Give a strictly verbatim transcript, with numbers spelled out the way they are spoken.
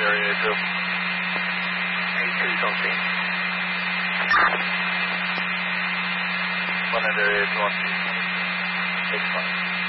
area A two. A two's on scene. One at area A two on scene. Take five.